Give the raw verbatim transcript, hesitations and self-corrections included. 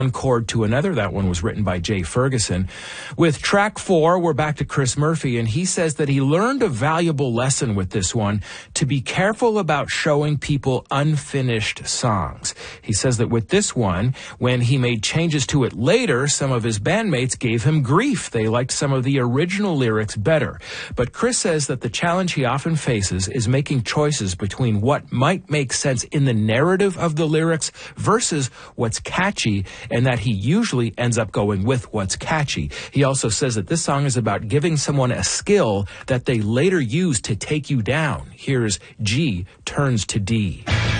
one chord to another. That one was written by Jay Ferguson. With track four, we're back to Chris Murphy, and he says that he learned a valuable lesson with this one, to be careful about showing people unfinished songs. He says that with this one, when he made changes to it later, some of his bandmates gave him grief. They liked some of the original lyrics better. But Chris says that the challenge he often faces is making choices between what might make sense in the narrative of the lyrics versus what's catchy, and that he usually ends up going with what's catchy. He also says that this song is about giving someone a skill that they later use to take you down. Here's G turns to D.